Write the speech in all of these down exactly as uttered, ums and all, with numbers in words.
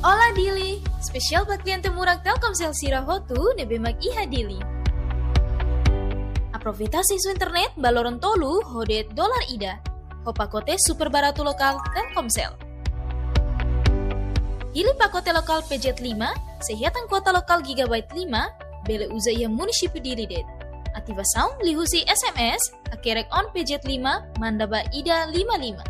Ola Dili, spesial buat klien temurag Telkomsel Sirahotu nebe mag iha Dili. Aprovita isu internet baloron tolu hodet dolar ida. Hopakote super baratu lokal Telkomsel. Pilih pakote lokal P J lima, sehatan kuota lokal gigabyte lima, bele uza ia munisipi dili det. Aktiva sound lihusi S M S, akerek on P J lima, mandaba ida lima lima.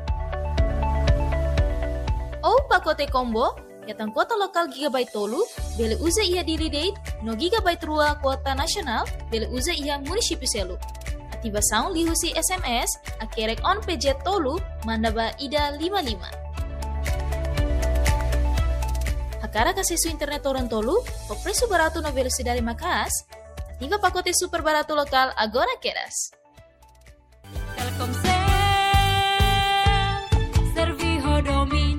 Oh pakote combo, yatan kuota lokal gigabyte tolu, bele uza ia dili det, no gigabyte rua kuota nasional, bele uza ia munisipi selu. Aktiva sound lihusi S M S, akerek on P J tolu, mandaba ida lima lima. Hakara kasih su internet orang tolu, o preço barato na velocidade makas, ativa pacote super barato lokal agora queras. Telkomsel, Serviho Domin.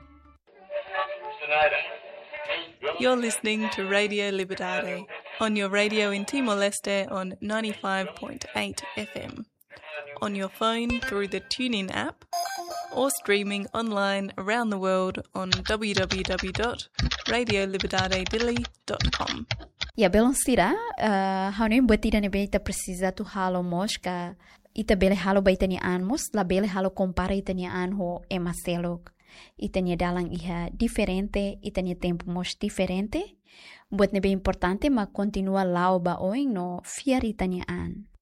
You're listening to Radio Libertade on your radio in Timor-Leste on ninety-five point eight F M, on your phone through the TuneIn app, or streaming online around the world on w w w dot radio libertade dili dot com. Ya belum sira, uh, hanu batida ne beta precisa tu halo mosca, ita bele halo baitani anmos, la bele halo compara itania anho e maselok. Itania dalang iha diferente, itania tempo mos diferente. Buat nebe importante ma continua lao ba oing no fiar itania an.